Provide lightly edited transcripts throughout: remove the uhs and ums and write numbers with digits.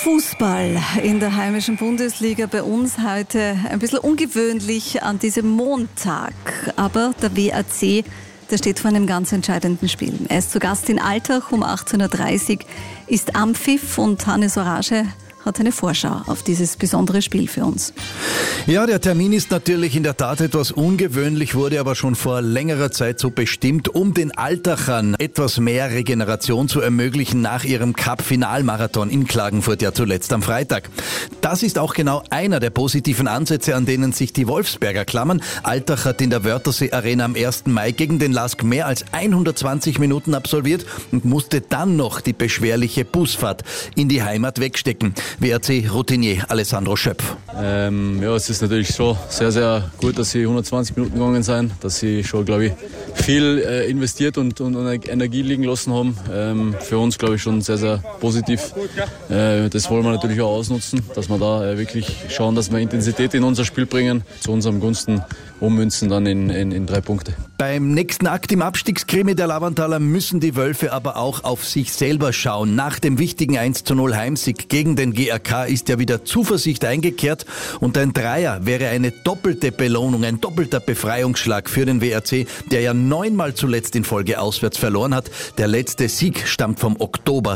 Fußball in der heimischen Bundesliga bei uns heute ein bisschen ungewöhnlich an diesem Montag. Aber der WAC, der steht vor einem ganz entscheidenden Spiel. Er ist zu Gast in Altach um 18.30 Uhr, ist am Pfiff und Hannes Orage hat eine Vorschau auf dieses besondere Spiel für uns. Ja, der Termin ist natürlich in der Tat etwas ungewöhnlich, wurde aber schon vor längerer Zeit so bestimmt, um den Altachern etwas mehr Regeneration zu ermöglichen nach ihrem Cup-Finalmarathon in Klagenfurt, ja zuletzt am Freitag. Das ist auch genau einer der positiven Ansätze, an denen sich die Wolfsberger klammern. Altach hat in der Wörthersee Arena am 1. Mai gegen den LASK mehr als 120 Minuten absolviert und musste dann noch die beschwerliche Busfahrt in die Heimat wegstecken. WAC-Routinier Alessandro Schöpf. Es ist natürlich schon sehr, sehr gut, dass sie 120 Minuten gegangen sind, dass sie schon, glaube ich, viel investiert und Energie liegen lassen haben. Für uns, glaube ich, schon sehr, sehr positiv. Das wollen wir natürlich auch ausnutzen, dass wir da wirklich schauen, dass wir Intensität in unser Spiel bringen, zu unserem Gunsten ummünzen dann in 3 Punkte. Beim nächsten Akt im Abstiegskrimi der Lavanthaler müssen die Wölfe aber auch auf sich selber schauen. Nach dem wichtigen 1:0 Heimsieg gegen den GAK ist ja wieder Zuversicht eingekehrt und ein Dreier wäre eine doppelte Belohnung, ein doppelter Befreiungsschlag für den WAC, der ja 9-mal zuletzt in Folge auswärts verloren hat. Der letzte Sieg stammt vom Oktober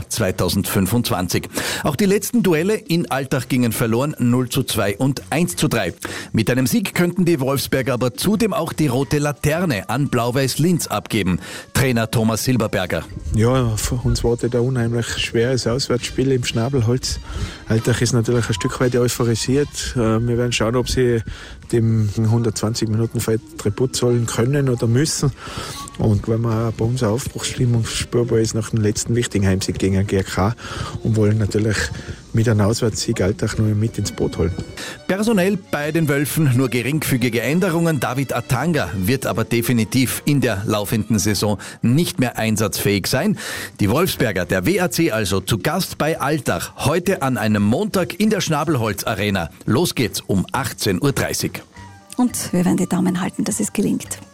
2025. Auch die letzten Duelle in Altach gingen verloren, 0:2 und 1:3. Mit einem Sieg könnten die Wolfsberger aber zudem auch die rote Laterne an Blau-Weiß Linz abgeben. Trainer Thomas Silberberger. Ja, für uns wartet ein unheimlich schweres Auswärtsspiel im Schnabelholz. Altach ist natürlich ein Stück weit euphorisiert. Wir werden schauen, ob sie dem 120 Minuten Feld Tribut zollen können oder müssen. Und wenn man bei uns eine Aufbruchsstimmung spürbar ist nach dem letzten wichtigen Heimsieg gegen den GRK und wollen natürlich mit einem Auswärtssieg Altach nur mit ins Boot holen. Personell bei den Wölfen nur geringfügige Änderungen. David Atanga wird aber definitiv in der laufenden Saison nicht mehr einsatzfähig sein. Die Wolfsberger, der WAC also zu Gast bei Altach, heute an einem Montag in der Schnabelholz Arena. Los geht's um 18.30 Uhr. Und wir werden die Daumen halten, dass es gelingt.